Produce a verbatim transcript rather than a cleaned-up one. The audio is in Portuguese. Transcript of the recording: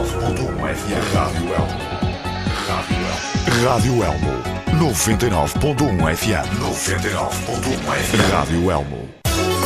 ponto um F M. Rádio Elmo. Rádio Elmo. Rádio Elmo. noventa e nove ponto um F M. noventa e nove ponto um F M. Rádio Elmo.